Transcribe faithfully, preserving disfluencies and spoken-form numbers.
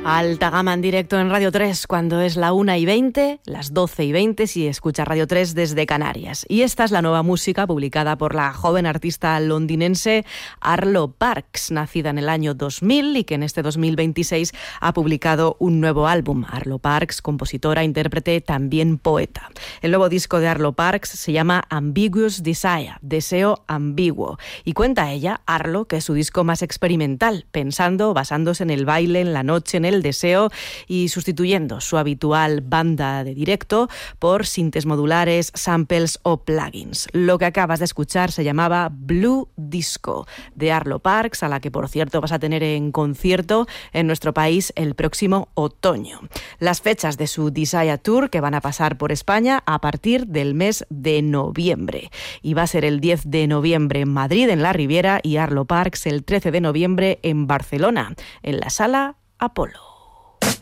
Alta gama en directo en Radio tres cuando es la una y veinte, las doce y veinte si escucha Radio tres desde Canarias. Y esta es la nueva música publicada por la joven artista londinense Arlo Parks, nacida en el año dos mil y que en este dos mil veintiséis ha publicado un nuevo álbum. Arlo Parks, compositora, intérprete, también poeta. El nuevo disco de Arlo Parks se llama Ambiguous Desire, Deseo Ambiguo. Y cuenta ella, Arlo, que es su disco más experimental, pensando, basándose en el baile, en la noche, en el deseo y sustituyendo su habitual banda de directo por sintes modulares, samples o plugins. Lo que acabas de escuchar se llamaba Blue Disco de Arlo Parks, a la que por cierto vas a tener en concierto en nuestro país el próximo otoño. Las fechas de su Desire Tour que van a pasar por España a partir del mes de noviembre. Y va a ser el diez de noviembre en Madrid, en la Riviera, y Arlo Parks el trece de noviembre en Barcelona, en la Sala Apolo.